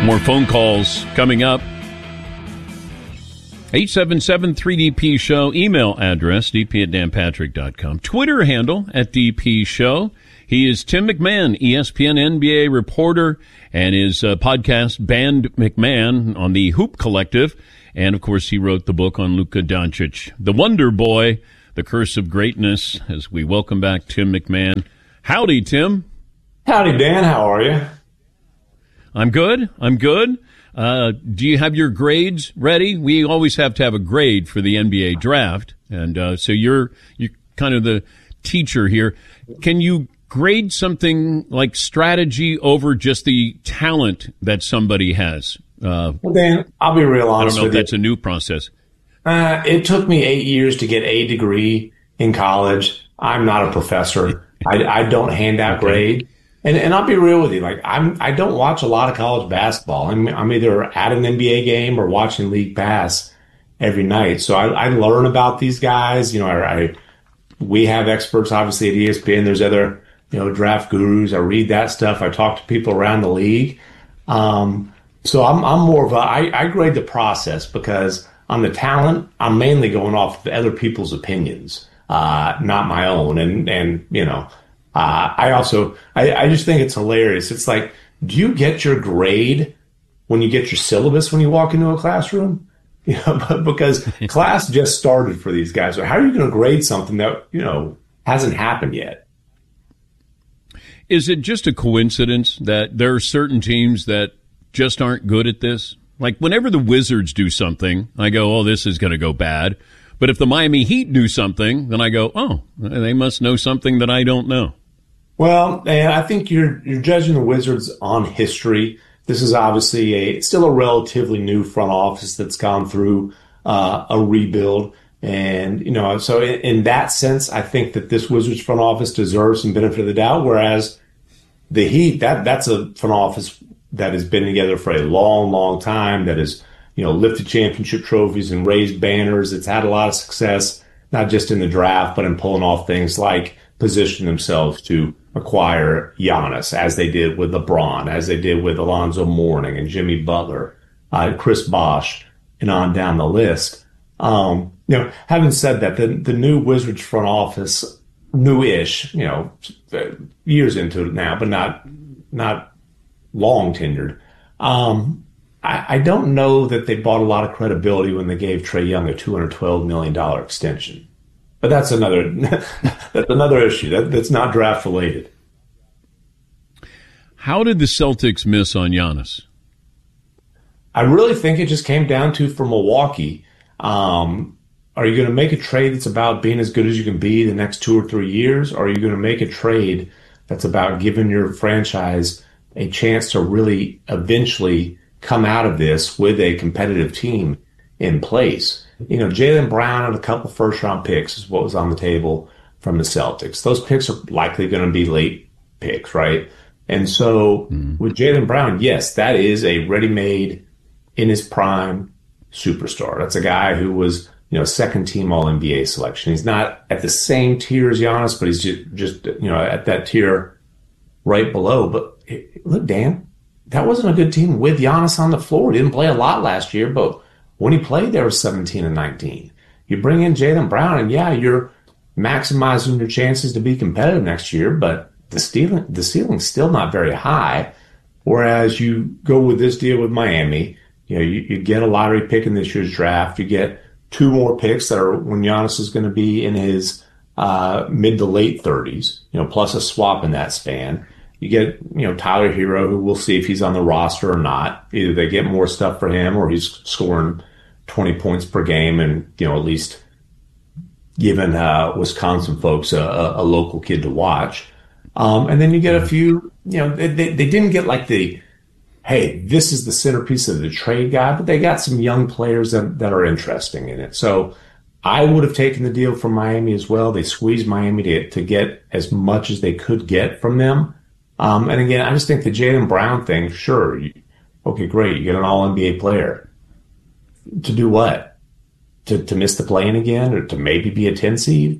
More phone calls coming up. 877-3DP Show. Email address, dp@danpatrick.com. Twitter handle @DP Show. He is Tim McMahon, ESPN NBA reporter, and his podcast, Band McMahon, on the Hoop Collective. And, of course, he wrote the book on Luka Doncic, The Wonder Boy, The Curse of Greatness, as we welcome back Tim McMahon. Howdy, Tim. Howdy, Dan. How are you? I'm good. Do you have your grades ready? We always have to have a grade for the NBA draft. And so you're kind of the teacher here. Can you grade something like strategy over just the talent that somebody has? Well, Dan, I'll be real honest with you. I don't know if that's a new process. It took me 8 years to get a degree in college. I'm not a professor. I don't hand out grades. And I'll be real with you. Like I don't watch a lot of college basketball. I'm either at an NBA game or watching League Pass every night. So I learn about these guys. You know, we have experts obviously at ESPN. There's other draft gurus. I read that stuff. I talk to people around the league. So I'm more of I grade the process because on the talent, I'm mainly going off of other people's opinions, not my own. And I just think it's hilarious. It's like, do you get your grade when you get your syllabus when you walk into a classroom? Because class just started for these guys. So how are you going to grade something that, hasn't happened yet? Is it just a coincidence that there are certain teams that just aren't good at this? Like whenever the Wizards do something, I go, oh, this is going to go bad. But if the Miami Heat do something, then I go, oh, they must know something that I don't know. Well, and I think you're judging the Wizards on history. This is obviously still a relatively new front office that's gone through a rebuild. And, so in that sense, I think that this Wizards front office deserves some benefit of the doubt, whereas the Heat, that's a front office that has been together for a long, long time, that has, lifted championship trophies and raised banners. It's had a lot of success, not just in the draft, but in pulling off things like position themselves to acquire Giannis, as they did with LeBron, as they did with Alonzo Mourning and Jimmy Butler, Chris Bosh, and on down the list. Having said that, the new Wizards front office, new-ish, years into it now, but not long tenured. I don't know that they bought a lot of credibility when they gave Trae Young a $212 million extension. But that's another issue. That's not draft related. How did the Celtics miss on Giannis? I really think it just came down to, for Milwaukee, are you going to make a trade that's about being as good as you can be the next 2 or 3 years? Or are you going to make a trade that's about giving your franchise a chance to really eventually come out of this with a competitive team in place? Jaylen Brown and a couple first-round picks is what was on the table from the Celtics. Those picks are likely going to be late picks, right? And so with Jaylen Brown, yes, that is a ready-made, in his prime, superstar. That's a guy who was, second-team All-NBA selection. He's not at the same tier as Giannis, but he's just at that tier right below. But look, Dan, that wasn't a good team with Giannis on the floor. He didn't play a lot last year, but when he played, they were 17 and 19. You bring in Jaylen Brown, and yeah, you're maximizing your chances to be competitive next year, but the ceiling's still not very high. Whereas you go with this deal with Miami, you get a lottery pick in this year's draft. You get 2 more picks that are when Giannis is going to be in his mid to late 30s, plus a swap in that span. You get, Tyler Hero, who we'll see if he's on the roster or not. Either they get more stuff for him or he's scoring 20 points per game and, at least giving Wisconsin folks a local kid to watch. And then you get a few, they didn't get like hey, this is the centerpiece of the trade guy, but they got some young players that are interesting in it. So I would have taken the deal from Miami as well. They squeezed Miami to get as much as they could get from them. And again, I just think the Jaylen Brown thing, sure, okay, great, you get an All-NBA player. To do what? To miss the play-in again, or to maybe be a 10 seed?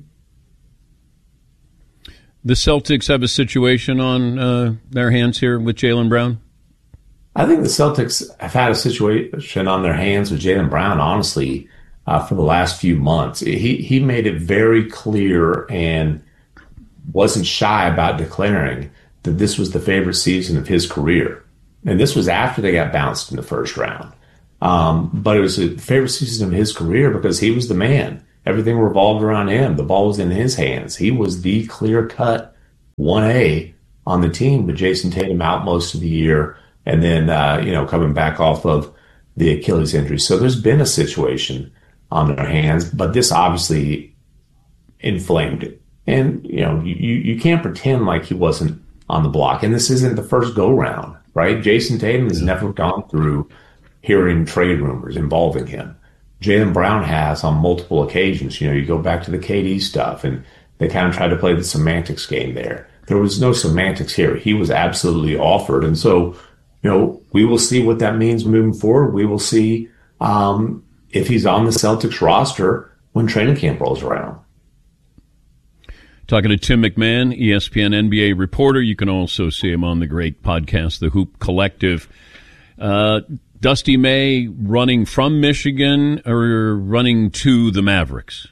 The Celtics have a situation on their hands here with Jaylen Brown? I think the Celtics have had a situation on their hands with Jaylen Brown, honestly, for the last few months. He made it very clear and wasn't shy about declaring that this was the favorite season of his career. And this was after they got bounced in the first round. But it was a favorite season of his career because he was the man. Everything revolved around him. The ball was in his hands. He was the clear-cut 1A on the team with Jason Tatum out most of the year and then, coming back off of the Achilles injury. So there's been a situation on their hands, but this obviously inflamed it. And, you can't pretend like he wasn't on the block. And this isn't the first go-round, right? Jason Tatum has never gone through hearing trade rumors involving him. Jaylen Brown has on multiple occasions. You go back to the KD stuff, and they kind of tried to play the semantics game there. There was no semantics here. He was absolutely offered. And so, we will see what that means moving forward. We will see if he's on the Celtics roster when training camp rolls around. Talking to Tim McMahon, ESPN NBA reporter. You can also see him on the great podcast, The Hoop Collective. Dusty May running from Michigan or running to the Mavericks?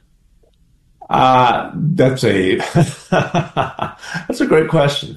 That's a that's a great question.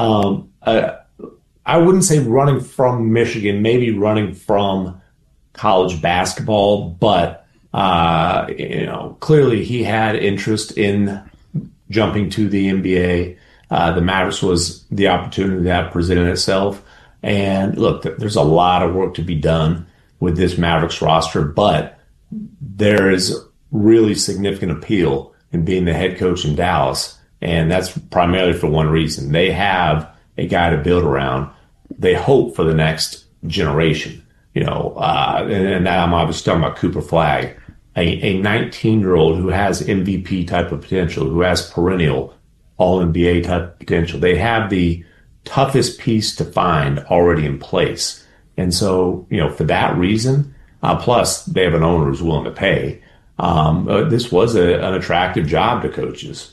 I wouldn't say running from Michigan, maybe running from college basketball, but clearly he had interest in jumping to the NBA. The Mavericks was the opportunity that presented itself. And look, there's a lot of work to be done with this Mavericks roster, but there is really significant appeal in being the head coach in Dallas. And that's primarily for one reason. They have a guy to build around. They hope for the next generation, and now I'm obviously talking about Cooper Flagg, a 19-year-old who has MVP type of potential, who has perennial All-NBA type of potential. They have the toughest piece to find already in place. And so, for that reason, plus they have an owner who's willing to pay, this was an attractive job to coaches.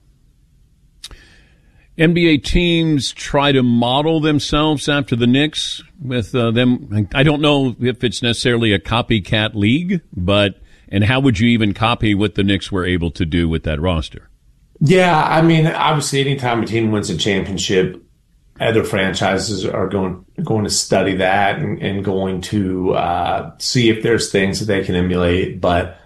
NBA teams try to model themselves after the Knicks with them. I don't know if it's necessarily a copycat league, and how would you even copy what the Knicks were able to do with that roster? Yeah, I mean, obviously anytime a team wins a championship, other franchises are going to study that and going to see if there's things that they can emulate. But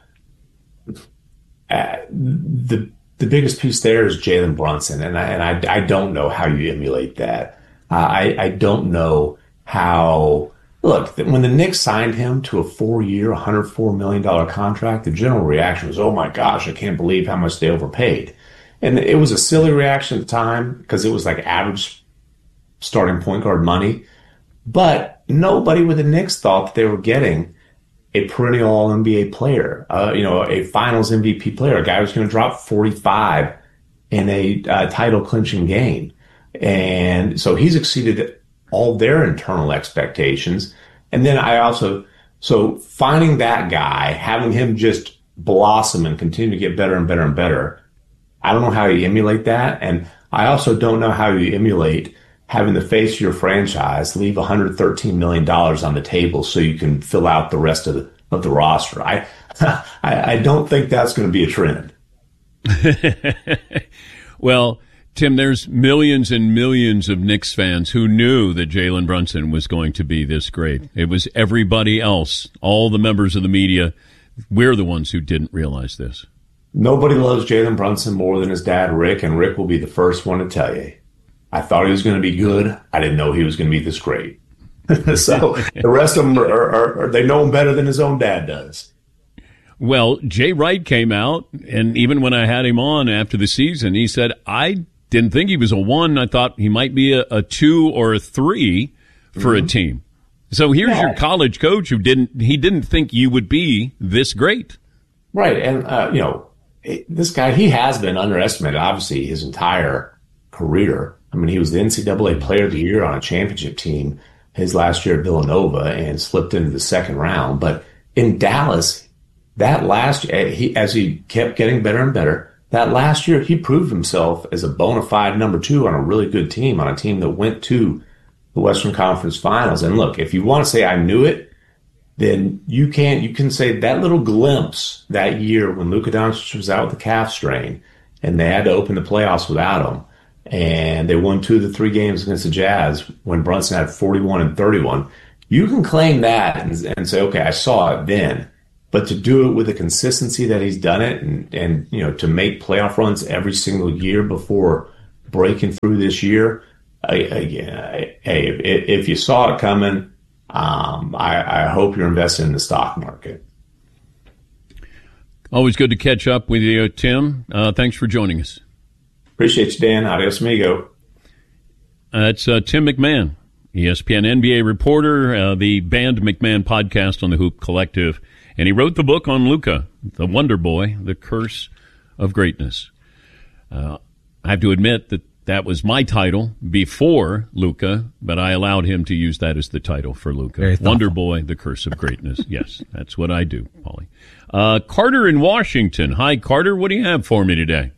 the biggest piece there is Jalen Brunson, and I don't know how you emulate that. I don't know how. Look, when the Knicks signed him to a 4-year, $104 million contract, the general reaction was, "Oh my gosh, I can't believe how much they overpaid." And it was a silly reaction at the time because it was like average starting point guard money. But nobody with the Knicks thought that they were getting a perennial All-NBA player, a finals MVP player, a guy who's going to drop 45 in a title-clinching game. And so he's exceeded all their internal expectations. And then so finding that guy, having him just blossom and continue to get better and better and better, I don't know how you emulate that. And I also don't know how you emulate having the face of your franchise leave $113 million on the table so you can fill out the rest of the roster. I don't think that's going to be a trend. Well, Tim, there's millions and millions of Knicks fans who knew that Jalen Brunson was going to be this great. It was everybody else, all the members of the media. We're the ones who didn't realize this. Nobody loves Jalen Brunson more than his dad, Rick, and Rick will be the first one to tell you. I thought he was going to be good. I didn't know he was going to be this great. So the rest of them are they know him better than his own dad does. Well, Jay Wright came out, and even when I had him on after the season, he said, I didn't think he was a 1. I thought he might be a 2 or a 3 for a team. So here's your college coach who didn't think you would be this great. Right. And, this guy, he has been underestimated, obviously, his entire career. I mean, he was the NCAA Player of the Year on a championship team his last year at Villanova and slipped into the second round. But in Dallas, that last year, as he kept getting better and better, that last year he proved himself as a bona fide number 2 on a really good team, on a team that went to the Western Conference Finals. And look, if you want to say I knew it, then you can say that little glimpse that year when Luka Doncic was out with the calf strain and they had to open the playoffs without him, and they won 2 of the 3 games against the Jazz when Brunson had 41 and 31. You can claim that and say, okay, I saw it then. But to do it with the consistency that he's done it, and to make playoff runs every single year before breaking through this year, if you saw it coming, I hope you're invested in the stock market. Always good to catch up with you, Tim. Thanks for joining us. Appreciate you, Dan. Adios, amigo. It's Tim McMahon, ESPN NBA reporter, the Band McMahon podcast on the Hoop Collective. And he wrote the book on Luka, the Wonder Boy, The Curse of Greatness. I have to admit that was my title before Luka, but I allowed him to use that as the title for Luka. Wonder Boy, The Curse of Greatness. Yes, that's what I do, Paulie. Carter in Washington. Hi, Carter. What do you have for me today?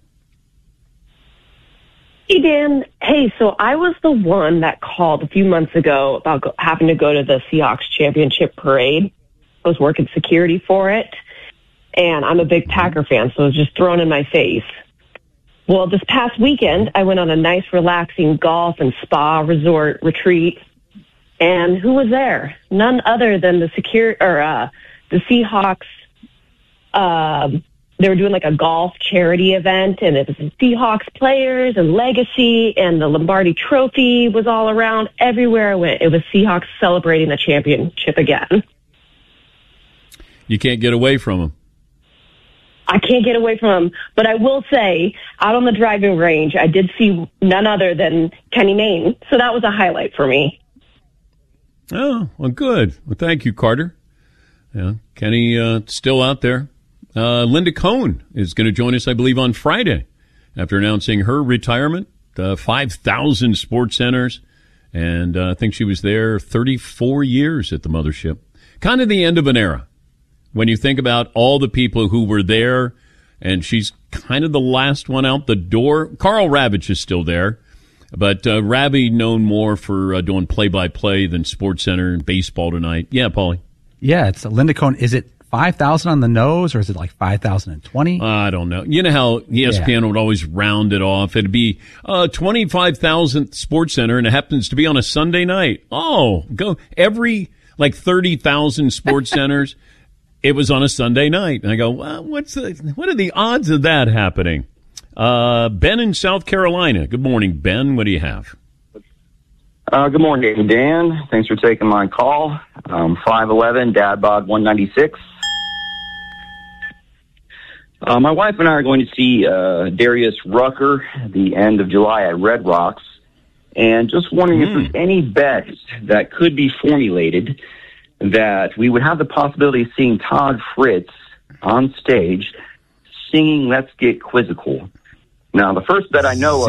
Hey, Dan. Hey, so I was the one that called a few months ago about having to go to the Seahawks championship parade. I was working security for it, and I'm a big Packer fan, so it was just thrown in my face. Well, this past weekend, I went on a nice, relaxing golf and spa resort retreat, and who was there? None other than the Seahawks. They were doing like a golf charity event, and it was the Seahawks players and legacy, and the Lombardi Trophy was all around. Everywhere I went, it was Seahawks celebrating the championship again. You can't get away from them. I can't get away from them. But I will say, out on the driving range, I did see none other than Kenny Mayne. So that was a highlight for me. Oh, well, good. Well, thank you, Carter. Yeah, Kenny still out there. Linda Cohn is going to join us, I believe, on Friday after announcing her retirement. 5,000 sports centers. And I think she was there 34 years at the mothership. Kind of the end of an era. When you think about all the people who were there, and she's kind of the last one out the door. Carl Ravitch is still there, but Ravi known more for doing play-by-play than SportsCenter and Baseball Tonight. Yeah, Paulie? Yeah, it's Linda Cohn. Is it 5,000 on the nose, or is it like 5,020? I don't know. You know how ESPN would always round it off. It'd be 25,000th SportsCenter, and it happens to be on a Sunday night. Oh, go every 30,000 sports centers. It was on a Sunday night. And I go, well, what are the odds of that happening? Ben in South Carolina. Good morning, Ben. What do you have? Good morning, Dan. Thanks for taking my call. 5'11", Dad Bod 196. My wife and I are going to see Darius Rucker at the end of July at Red Rocks. And just wondering if there's any bets that could be formulated that we would have the possibility of seeing Todd Fritz on stage singing Let's Get Quizzical. Now, the first bet I know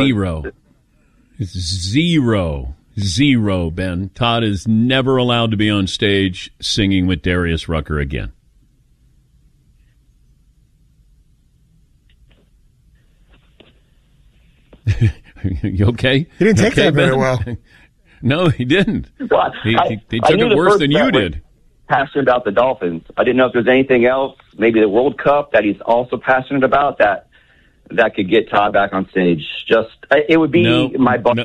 Zero, Ben. Todd is never allowed to be on stage singing with Darius Rucker again. You okay? He didn't take that very well. No, he didn't. Well, he took it worse than you did. Passionate about the Dolphins. I didn't know if there's anything else, maybe the World Cup that he's also passionate about that could get Todd back on stage. It would be my bucket.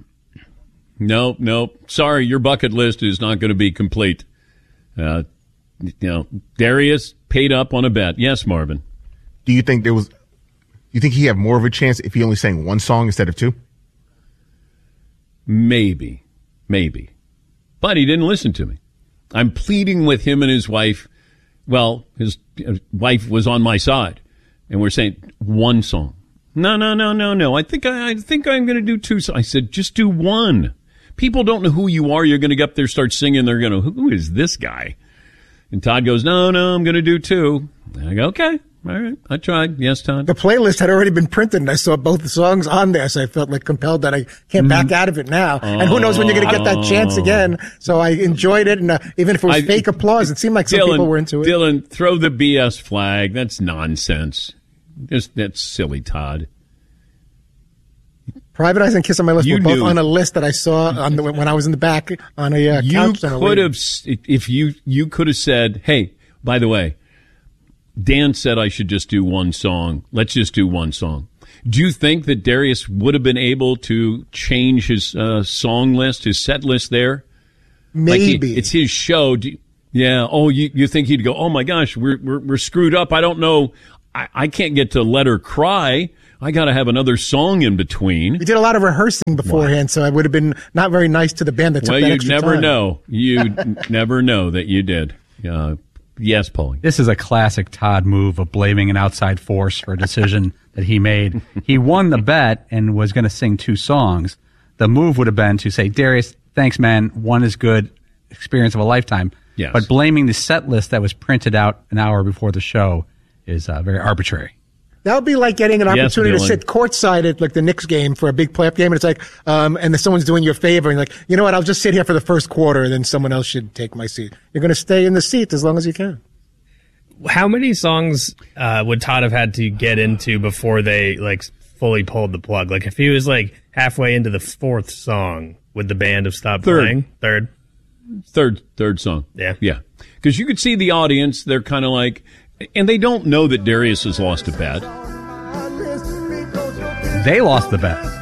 No. Sorry, your bucket list is not going to be complete. Darius paid up on a bet. Yes, Marvin. Do you think you think he had more of a chance if he only sang one song instead of two? Maybe. But he didn't listen to me. I'm pleading with him and his wife. Well, his wife was on my side, and we're saying one song. No. I think I'm going to do two. I said, just do one. People don't know who you are. You're going to get up there, start singing. They're going to, who is this guy? And Todd goes, no, I'm going to do two. And I go, okay. All right, I tried. Yes, Todd. The playlist had already been printed, and I saw both the songs on there, so I felt compelled that I can't back out of it now. And who knows when you're going to get that chance again. So I enjoyed it, and even if it was fake applause, it seemed like some people were into it. Dylan, throw the BS flag. That's nonsense. That's silly, Todd. Private Eyes and Kiss on My List You were both knew. on a list that I saw when I was in the back on a couch. You could have, if you could have said, hey, by the way, Dan said I should just do one song. Let's just do one song. Do you think that Darius would have been able to change his song list, his set list there? Maybe. It's his show. Yeah. Oh, you think he'd go, oh my gosh, we're screwed up. I don't know. I can't get to Let Her Cry. I got to have another song in between. We did a lot of rehearsing beforehand, so I would have been not very nice to the band that took that extra time. Well, you'd never know. You'd never know that you did. Yes, Paulie. This is a classic Todd move of blaming an outside force for a decision that he made. He won the bet and was going to sing 2 songs. The move would have been to say, Darius, thanks, man. One is good. Experience of a lifetime. Yes. But blaming the set list that was printed out an hour before the show is very arbitrary. That would be like getting an opportunity to sit courtside at like the Knicks game for a big playoff game, and it's like, and then someone's doing you a favor, and you're like, you know what, I'll just sit here for the first quarter, and then someone else should take my seat. You're going to stay in the seat as long as you can. How many songs would Todd have had to get into before they like fully pulled the plug? Like if he was like halfway into the 4th song, would the band have stopped playing? Third song. Yeah. Because you could see the audience, they're kind of like, and they don't know that Darius has lost a bet. They lost the bet.